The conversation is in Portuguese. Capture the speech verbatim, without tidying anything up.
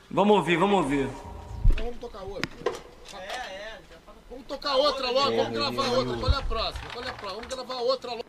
Vamos ouvir, vamos ouvir. Então vamos tocar outra. É, é. Vamos tocar outra logo, vamos gravar outra. Qual é a próxima? Qual é a próxima? Vamos gravar outra logo.